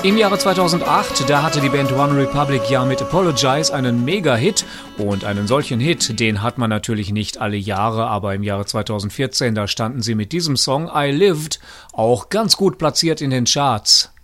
Im Jahre 2008, da hatte die Band One Republic ja mit Apologize einen Mega-Hit. Und einen solchen Hit, den hat man natürlich nicht alle Jahre, aber im Jahre 2014, da standen sie mit diesem Song I Lived auch ganz gut platziert in den Charts.